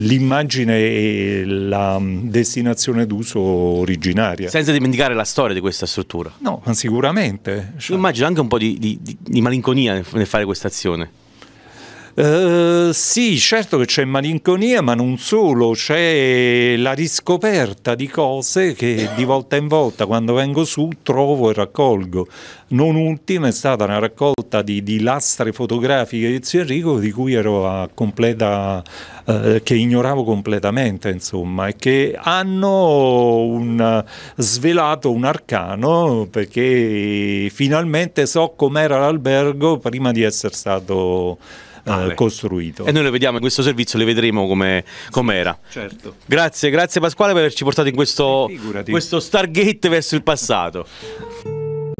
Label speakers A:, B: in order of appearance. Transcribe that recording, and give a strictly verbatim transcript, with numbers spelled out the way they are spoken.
A: l'immagine e la destinazione d'uso originaria.
B: Senza dimenticare la storia di questa struttura.
A: No, ma sicuramente.
B: Io immagino anche un po' di, di, di malinconia nel, nel fare questa azione.
A: Uh, sì, certo che c'è malinconia, ma non solo, c'è la riscoperta di cose che di volta in volta, quando vengo su, trovo e raccolgo. Non ultima è stata una raccolta di, di lastre fotografiche di zio Enrico di cui ero a completa, uh, che ignoravo completamente, insomma, e che hanno un, svelato un arcano, perché finalmente so com'era l'albergo prima di essere stato Eh, costruito.
B: E noi lo vediamo in questo servizio, le vedremo come com'era.
A: Certo.
B: Grazie, grazie Pasquale per averci portato in questo, questo Stargate verso il passato.